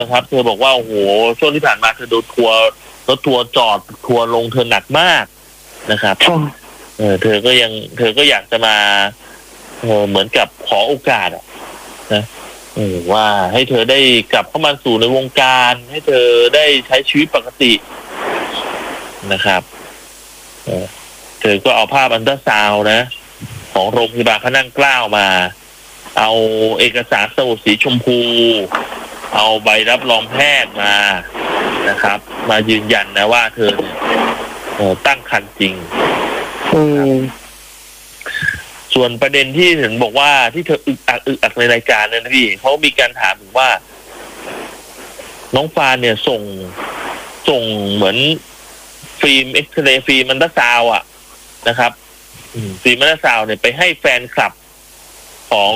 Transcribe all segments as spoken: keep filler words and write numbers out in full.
นะครับเธอบอกว่าโอ้โหช่วงที่ผ่านมาเธอโดนทัวร์รถทัวร์จอดทัวร์ลงเธอหนักมากนะครับเออเธอก็ยังเธอก็อยากจะมาเออเหมือนกับขอโอกาสอะนะเออว่าให้เธอได้กลับเข้ามาสู่ในวงการให้เธอได้ใช้ชีวิตปกตินะครับเออเธอก็เอาภาพอันตราซาวน์นะของโรงพยาบาลพระนั่งเกล้ามาเอาเอกสารสมุดสีชมพูเอาใบรับรองแพทย์มานะครับมายืนยันนะว่าเธอเนี่ยตั้งครรภ์จริงส่วนประเด็นที่เห็นบอกว่าที่เธออึกอักอึกอักในรายการเนี่ยนะพี่เขามีการถามถึงว่าน้องฟานเนี่ยส่งส่งเหมือนฟิล์มเอ็กซเรย์ฟิล์มอันตราซาวด์อ่ะนะครับฟิล์มอันตราซาวด์เนี่ยไปให้แฟนคลับของ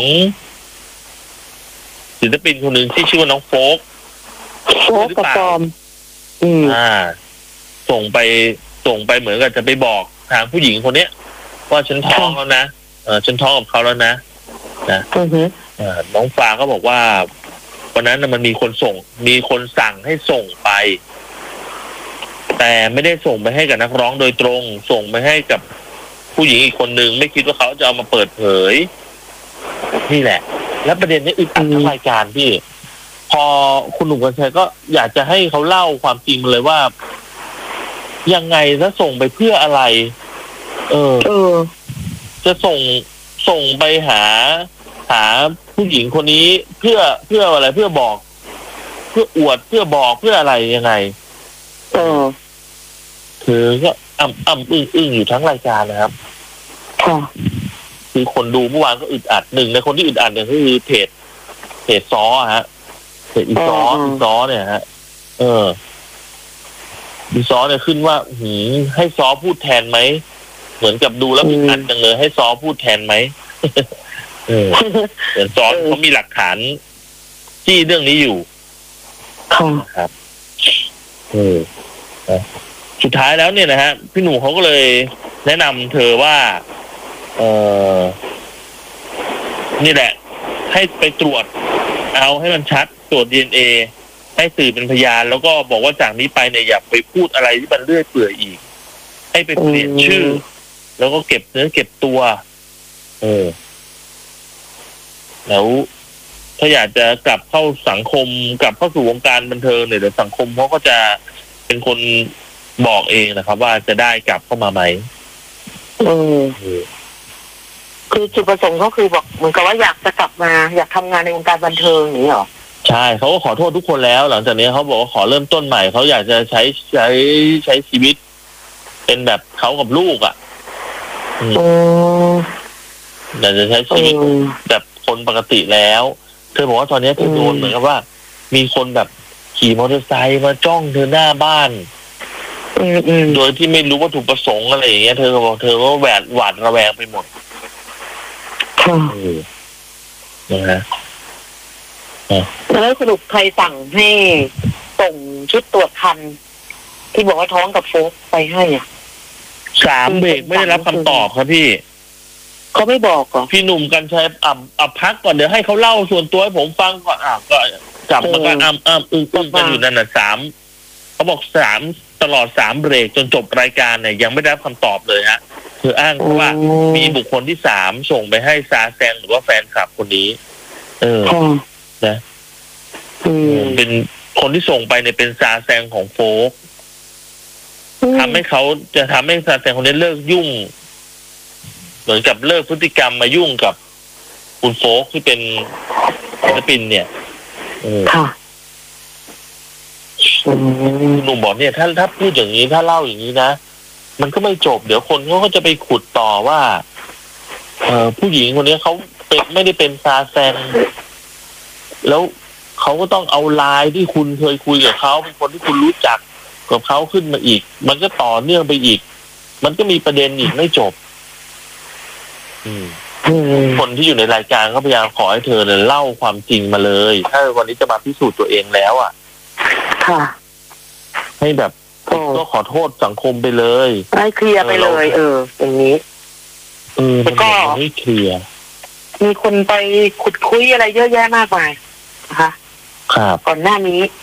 ศิลปินคนหนึ่งที่ชื่อว่าน้องโฟกโฟกกับปอมอ่าส่งไปส่งไปเหมือนกับจะไปบอกทางผู้หญิงคนเนี้ยว่าฉันท้องแล้วนะเออฉันท้องกับเขาแล้วนะนะอ่าน้องฟ้าก็บอกว่าวันนั้นมันมีคนส่งมีคนสั่งให้ส่งไปแต่ไม่ได้ส่งไปให้กับนักร้องโดยตรงส่งไปให้กับผู้หญิงอีกคนนึงไม่คิดว่าเขาจะเอามาเปิดเผยนี่แหละแล้วประเด็นนี้อึดอัดทั้งรายการพี่พอคุณหนุ่มกรรชัยก็อยากจะให้เขาเล่าความจริงมาเลยว่ายังไงแล้วส่งไปเพื่ออะไรเออเออจะส่งส่งไปหาหาผู้หญิงคนนี้เพื่อเพื่ออะไรเพื่อบอก เพื่ออวดเพื่อบอกเพื่ออะไรยังไงเออเธอก็อ่ำอ่ำอึ้งอึ้งอยู่ทั้งรายการนะครับค่ะคือคนดูเมื่อวานก็อึดอัดหนึ่งในคนที่อึดอัดเนี่ยก็คือเพจเพจซ้อฮะเพจอีซ้ออีซ้อเนี่ยฮะเอออีซ้อเนี่ยขึ้นว่าหืมให้ซ้อพูดแทนไหมเหมือนกับดูแล้วอึดอัดจังเลยให้ซ้อพูดแทนไหมเออเหมือนซ้อเขามีหลักฐานที่เรื่องนี้อยู่ครับเออสุดท้ายแล้วเนี่ยนะฮะพี่หนุ่มเขาก็เลยแนะนำเธอว่าเออนี่แหละให้ไปตรวจเอาให้มันชัดตรวจ ดี เอ็น เอ ให้สื่อเป็นพยานแล้วก็บอกว่าจากนี้ไปเนี่ยอย่าไปพูดอะไรที่มันเลื่อยเปื่อยอีกให้ไปเปลี่ยนชื่อแล้วก็เก็บเนื้อเก็บตัวเออแล้วถ้าอยากจะกลับเข้าสังคมกลับเข้าสู่วงการบันเทิงเนี่ยเดี๋ยวสังคมเขาก็จะเป็นคนบอกเองนะครับว่าจะได้กลับเข้ามาไหมเออคือจุดประสงค์เขาคือบอกเหมือนกับว่าอยากจะกลับมาอยากทำงานในวงการบันเทิงนี้เหรอใช่เขาก็ขอโทษทุกคนแล้วหลังจากนี้เขาบอกว่าขอเริ่มต้นใหม่เขาอยากจะใช้ใช้ใช้ชีวิตเป็นแบบเขากับลูกอ่ะอืมอยากจะใช้ชีวิตแบบคนปกติแล้วเธอบอกว่าตอนนี้เธอโดนเหมือนกับว่ามีคนแบบขี่มอเตอร์ไซค์มาจ้องเธอหน้าบ้านโดยที่ไม่รู้วัตถุประสงค์อะไรอย่างเงี้ยเธอก็บอกเธอก็แหวดหวาดระแวงไปหมดนะฮะแล้วสรุปใครสั่งให้ส่งชุดตรวจคันที่บอกว่าท้องกับโฟกไปให้อ่ะสามเบรกไม่ได้รับคำตอบครับพี่เขาไม่บอกเหรอพี่หนุ่มกันชัยอ่ำอ่ำพักก่อนเดี๋ยวให้เขาเล่าส่วนตัวให้ผมฟังก่อนอ่ะก็กลับมาก็อ้ำอ้ำอึ้งอึ้งกันอยู่นั่นน่ะสามเขาบอกสามตลอดสามเบรกจนจบรายการเนี่ยยังไม่ได้รับคำตอบเลยฮะคืออ้างว่ามีบุคคลที่สามส่งไปให้ซาแซงหรือว่าแฟนคลับคนนี้เออนะเป็นคนที่ส่งไปเนี่ยเป็นซาแซงของโฟกทำให้เขาจะทำให้ซาแซงคนนี้เลิกยุ่งเหมือนกับเลิกพฤติกรรมมายุ่งกับคุณโฟกที่เป็นศิลปินเนี่ยหนุ่มบอกเนี่ยถ้าถ้าพูดอย่างนี้ถ้าเล่าอย่างนี้นะมันก็ไม่จบเดี๋ยวคนเขาก็จะไปขุดต่อว่าเออผู้หญิงคนนี้เขาเป็นไม่ได้เป็นซาแซงแล้วเขาก็ต้องเอาไลน์ที่คุณเคยคุยกับเขาเป็นคนที่คุณรู้จักกับเขาขึ้นมาอีกมันก็ต่อเนื่องไปอีกมันก็มีประเด็นอีกไม่จบคนที่อยู่ในรายการก็พยายามขอให้เธอเนี่ยเล่าความจริงมาเลยถ้าวันนี้จะมาพิสูจน์ตัวเองแล้วอ่ะค่ะให้แบบก็ขอโทษสังคมไปเลยให้เคลียร์ไปเลยเอออย่างนี้เออมันก็ไม่เคลียร์มีคนไปขุดคุยอะไรเยอะแยะมากมายนะคะครับก่อนหน้านี้